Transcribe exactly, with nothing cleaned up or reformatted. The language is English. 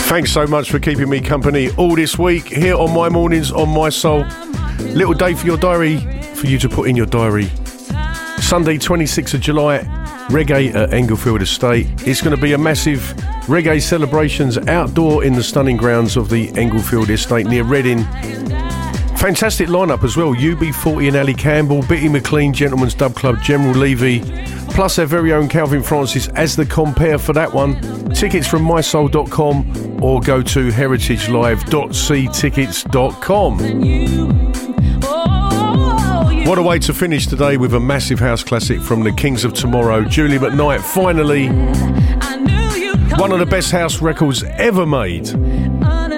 Thanks so much for keeping me company all this week here on My Mornings on My Soul. Little day for your diary, for you to put in your diary. Sunday, twenty-sixth of July, reggae at Englefield Estate. It's going to be a massive reggae celebrations outdoor in the stunning grounds of the Englefield Estate near Reading. Fantastic lineup as well. U B forty and Ali Campbell, Bitty McLean, Gentleman's Dub Club, General Levy, plus our very own Calvin Francis as the compare for that one. Tickets from my soul dot com or go to heritage live dot c tickets dot com. What a way to finish today with a massive house classic from the Kings of Tomorrow, Julie McKnight. Finally, one of the best house records ever made.